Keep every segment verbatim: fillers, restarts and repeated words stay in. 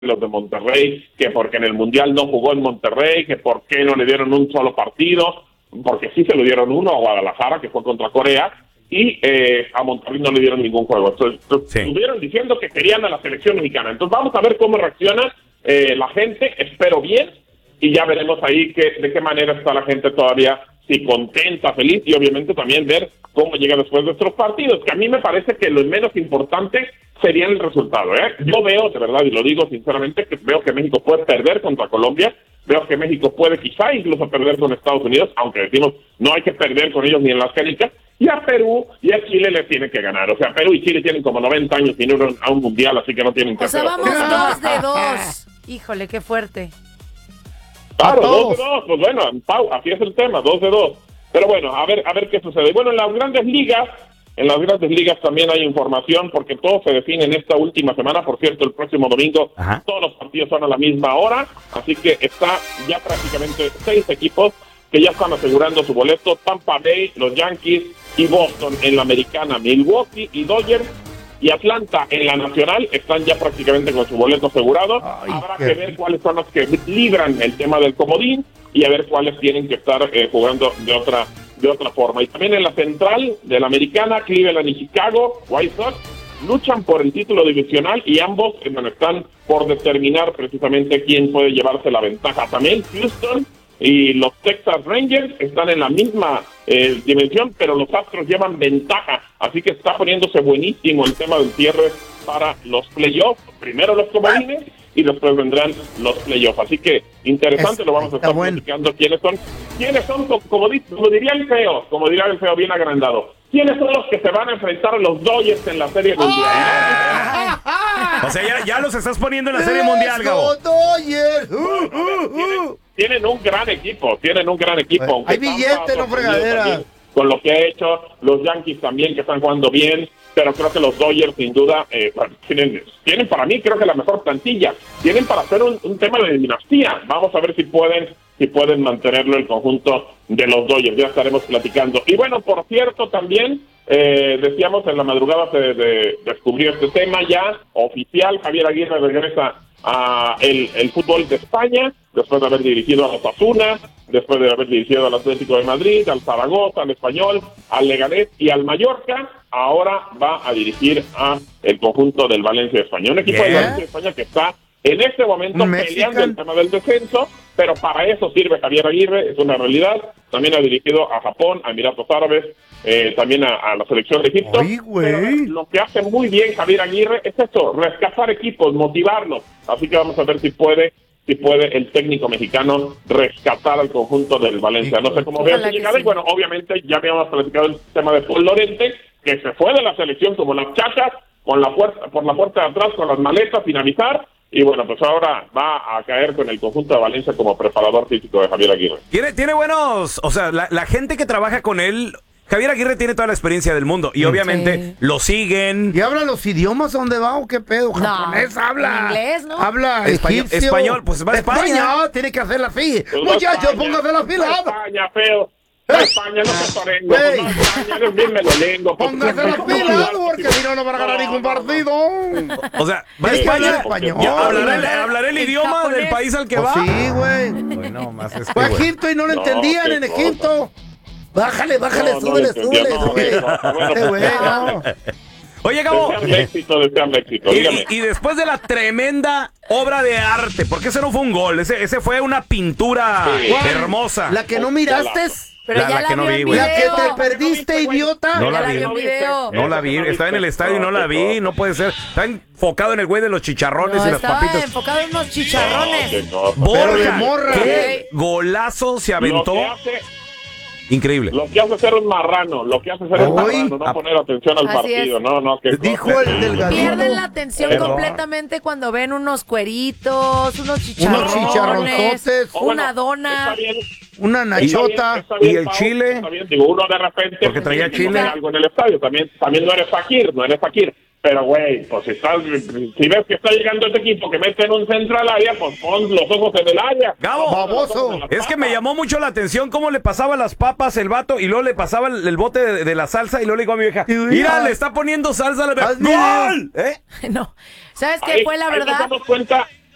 los de Monterrey, que porque en el Mundial no jugó en Monterrey, que por qué no le dieron un solo partido, porque sí se lo dieron uno a Guadalajara, que fue contra Corea, y eh, a Monterrey no le dieron ningún juego. Entonces, sí. estuvieron diciendo que querían a la selección mexicana. Entonces vamos a ver cómo reacciona eh, la gente, espero bien, y ya veremos ahí que, de qué manera está la gente todavía, si contenta, feliz, y obviamente también ver cómo llega después de estos partidos, que a mí me parece que lo menos importante sería el resultado, ¿eh? Yo veo, de verdad, y lo digo sinceramente, que veo que México puede perder contra Colombia, veo que México puede quizá incluso perder con Estados Unidos, aunque decimos no hay que perder con ellos ni en las canicas, y a Perú y a Chile le tienen que ganar. O sea, Perú y Chile tienen como noventa años sin ir a un mundial, así que no tienen que hacer. O sea, hacer vamos dos de dos. Híjole, qué fuerte. Claro, dos de dos, pues bueno, Pau, así es el tema, dos de dos. Pero bueno, a ver, a ver qué sucede. Bueno, en las grandes ligas, en las grandes ligas también hay información, porque todo se define en esta última semana. Por cierto, el próximo domingo Ajá. todos los partidos son a la misma hora, así que está ya prácticamente seis equipos que ya están asegurando su boleto: Tampa Bay, los Yankees y Boston en la americana, Milwaukee y Dodgers y Atlanta en la nacional están ya prácticamente con su boleto asegurado. Ay, Habrá qué... que ver cuáles son los que libran el tema del comodín y a ver cuáles tienen que estar eh, jugando de otra de otra forma. Y también en la central de la americana, Cleveland y Chicago, White Sox, luchan por el título divisional y ambos eh, están por determinar precisamente quién puede llevarse la ventaja. También Houston y los Texas Rangers están en la misma eh, dimensión, pero los Astros llevan ventaja, así que está poniéndose buenísimo el tema del cierre para los playoffs. Primero los comodines y después vendrán los playoffs, así que interesante, es, lo vamos a estar bueno. platicando quiénes son, quiénes son, como, como diría el feo, como diría el feo bien agrandado, quiénes son los que se van a enfrentar a los Dodgers en la Serie Mundial. O sea, ya, ya los estás poniendo en la Serie Mundial, Gabo. Dodgers. Uh, uh, uh. Tienen, tienen un gran equipo, tienen un gran equipo. Hay billetes, no fregadera. Con lo que ha hecho, los Yankees también, que están jugando bien, pero creo que los Dodgers, sin duda, eh, tienen, tienen para mí, creo que la mejor plantilla. Tienen para hacer un, un tema de dinastía. Vamos a ver si pueden si pueden mantenerlo el conjunto de los Dodgers. Ya estaremos platicando. Y bueno, por cierto, también eh, decíamos en la madrugada se de, descubrió este tema ya oficial. Javier Aguirre regresa a el, el fútbol de España, después de haber dirigido a Osasuna, después de haber dirigido al Atlético de Madrid, al Zaragoza, al Español, al Leganés y al Mallorca. Ahora va a dirigir a el conjunto del Valencia Español, un equipo yeah. del Valencia Español que está en este momento Mexican. peleando el tema del descenso, pero para eso sirve Javier Aguirre, es una realidad. También ha dirigido a Japón, a Emiratos Árabes, eh, también a, a la selección de Egipto. Ay, pero lo que hace muy bien Javier Aguirre es esto, rescatar equipos, motivarlos. Así que vamos a ver si puede si puede el técnico mexicano rescatar al conjunto del Valencia. No sé cómo vea su llegada. Y bueno, obviamente ya habíamos platicado el tema de Paul Lorente, que se fue de la selección como las chachas, con la puerta, por la puerta de atrás, con las maletas, sin avisar. Y bueno, pues ahora va a caer con el conjunto de Valencia como preparador físico de Javier Aguirre. Tiene, tiene buenos, o sea, la, la gente que trabaja con él, Javier Aguirre tiene toda la experiencia del mundo y obviamente sí. lo siguen. ¿Y habla los idiomas? ¿A dónde va o qué pedo? No, ¿Japonés habla? ¿Inglés, no? ¿Habla español? Egipcio? Español, pues va a España. España, tiene que hacer la fila. Pues muchachos, póngase la fila. España, feo. España, no te torengo. No, España, eres bien melolengo. Póngase la fila, porque si no, no van a ganar ningún partido. O sea, va a España. Español. Hablaré, hablaré el idioma del país al que va. Sí, güey. Bueno, más es que, fue a Egipto y no lo entendían en Egipto. Bájale, bájale, no, súbele, no súbele, no, súbele. No, bueno. Oye, Gabo. Desean éxito, desean éxito. Y, y, y después de la tremenda obra de arte, porque ese no fue un gol, ese, ese fue una pintura sí. hermosa. La que no miraste. Pero la, ya la, la que no vi, güey. La que te perdiste, idiota. No la vi. No, no la vi. Estaba en el estadio y no la vi. No puede ser. Está enfocado en el güey de los chicharrones no, y las papitas. Estaba enfocado en unos chicharrones. No, Borja, de morra. ¿Qué golazo se aventó? Increíble. Lo que hace ser un marrano, lo que hace ser un marrano, no poner atención al Así partido, es. no, no, que dijo el delgadito. Pierden la atención Pero, completamente cuando ven unos cueritos, unos chicharrones, unos chicharronzotes, una bueno, dona, bien, una nachota está bien, está bien, y el Pau, chile. Está bien, digo, uno de repente porque traía chile algo en el estadio, también, también no eres fakir, no eres fakir. Pero, güey, pues si, estás, si ves que está llegando este equipo que mete en un centro al área, pues pon los ojos en el área. Gabo, baboso. Es que me llamó mucho la atención cómo le pasaba las papas el vato y luego le pasaba el, el bote de, de la salsa y luego le digo a mi vieja, mira, le está poniendo salsa a la vieja. ¡Gol! ¿Eh? No, ¿sabes qué fue la verdad? Ahí nos damos cuenta,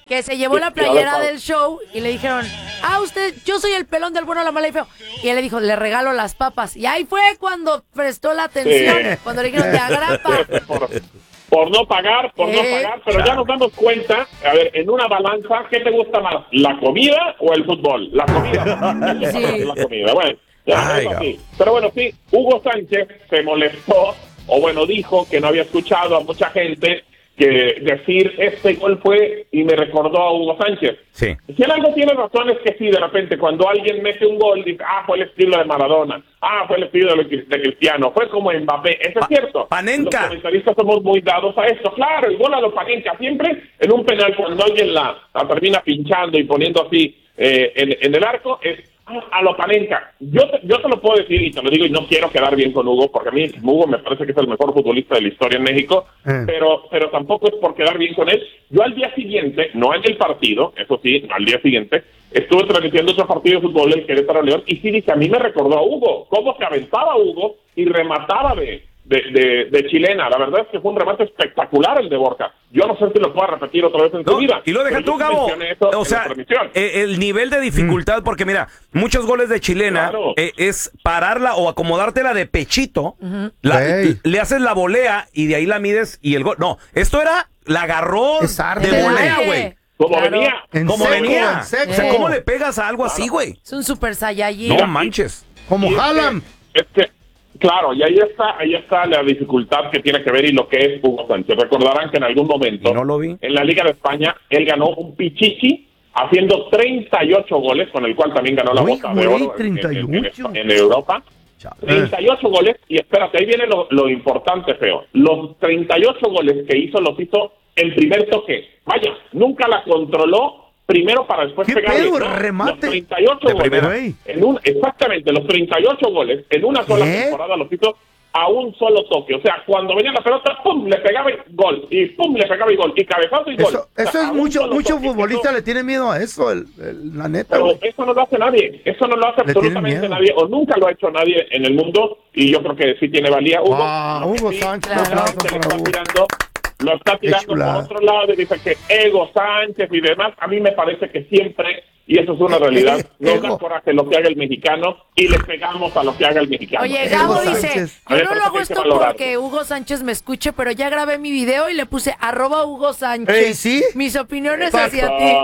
Que se llevó la playera del show y le dijeron, ah, usted, yo soy el pelón del bueno, la mala y feo. Y él le dijo, le regalo las papas. Y ahí fue cuando prestó la atención, sí. Cuando le dijeron, te agrapa. Por, por no pagar, por eh, no pagar, pero claro. Ya nos damos cuenta, a ver, en una balanza, ¿qué te gusta más? ¿La comida o el fútbol? La comida. Sí. La comida, bueno, ya es así. Pero bueno, sí, Hugo Sánchez se molestó, o bueno, dijo que no había escuchado a mucha gente que decir este gol fue y me recordó a Hugo Sánchez. Sí. Si él algo tiene razón es que sí, de repente cuando alguien mete un gol dice, ah, fue el estilo de Maradona, ah, fue el estilo de, de Cristiano, fue como Mbappé, eso es cierto. Panenka. Los comentaristas somos muy dados a esto, claro, el gol a lo Panenka, siempre en un penal cuando alguien la, la termina pinchando y poniendo así eh, en, en el arco, es a lo Panenka. Yo te, yo te lo puedo decir y te lo digo y no quiero quedar bien con Hugo, porque a mí Hugo me parece que es el mejor futbolista de la historia en México, eh. pero pero tampoco es por quedar bien con él. Yo al día siguiente, no en el partido, eso sí, al día siguiente, estuve transmitiendo otro partido de fútbol, el Querétaro León, y sí dije, a mí me recordó a Hugo, cómo se aventaba Hugo y remataba de, de, de, de chilena. La verdad es que fue un remate espectacular el de Borja. Yo no sé si lo puedo repetir otra vez en no, su vida. Y lo deja tú, Gabo. O sea, el nivel de dificultad, mm. porque mira, muchos goles de chilena claro. eh, es pararla o acomodártela de pechito, uh-huh. la, hey. le haces la volea y de ahí la mides y el gol. No, esto era, la agarró de volea, güey. Como claro. venía. Como venía. O sea, ¿cómo le pegas a algo claro. así, güey? Es un super saiyajin. No manches. Como Haaland. Es que, claro, y ahí está, ahí está la dificultad que tiene que ver y lo que es Hugo Sánchez. Recordarán que en algún momento, no lo vi. En la Liga de España, él ganó un pichichi haciendo treinta y ocho goles, con el cual también ganó la Uy, Bota de Oro en, en, en, en Europa. treinta y ocho goles, y espérate, ahí viene lo, lo importante, feo. Los treinta y ocho goles que hizo, los hizo en primer toque. Vaya, nunca la controló primero para después pegarle. Pedo, no, remate. Los treinta y ocho goles, en un, exactamente, los treinta y ocho goles en una sola ¿Eh? temporada los hizo a un solo toque. O sea, cuando venía la pelota, pum, le pegaba y gol, y pum, le pegaba y gol, y cabezazo y gol. Eso, eso o sea, es mucho, muchos futbolistas le tienen miedo a eso, el, el, la neta. Pero wey. Eso no lo hace nadie, eso no lo hace absolutamente nadie, o nunca lo ha hecho nadie en el mundo, y yo creo que sí tiene valía. Hugo, ah, Hugo sí, Sánchez, claro. se le está tirando, lo está tirando por otro lado y dice que Ego Sánchez y demás. A mí me parece que siempre, y eso es una realidad, nos da coraje lo que haga el mexicano y le pegamos a lo que haga el mexicano. Oye, Gabo dice, yo no lo hago esto porque Hugo Sánchez me escuche, pero ya grabé mi video y le puse arroba Hugo Sánchez. Hey, ¿sí? Mis opiniones hacia ti.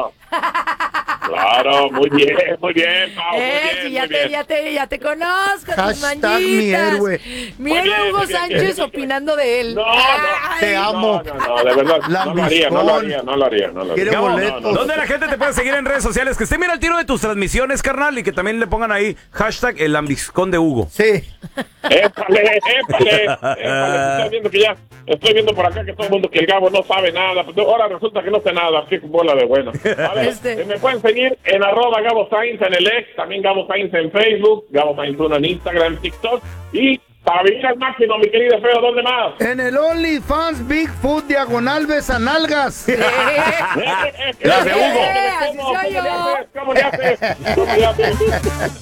Claro, muy bien, muy bien, Pau, muy eh, bien, si ya, muy te, bien. ya, te, ya te conozco, tus Hashtag mi héroe. Mira bien, Hugo bien, Sánchez bien, bien. opinando de él. No, no, Ay, te amo. No, no, no, de verdad, no lo haría, no lo haría, no lo haría, no lo haría. Quiere No, boletos. no, no. ¿Dónde la gente te puede seguir en redes sociales? Que esté mira el tiro de tus transmisiones, carnal, y que también le pongan ahí hashtag el lambiscón de Hugo. Sí. Épale, épale, épale. Estoy viendo que ya, estoy viendo por acá que todo el mundo, que el Gabo no sabe nada. Pues ahora resulta que no sé nada, qué bola de bueno. Vale, este. Me pueden seguir en arroba Gabo Sainz en el ex, también Gabo Sainz en Facebook, Gabo Sainz uno en Instagram, TikTok, y para vivir al máximo, mi querido Feo, ¿dónde más? En el OnlyFans Bigfoot diagonal besanalgas. Las de Hugo. Así soy yo. ¿Cómo le haces? ¿Cómo le haces?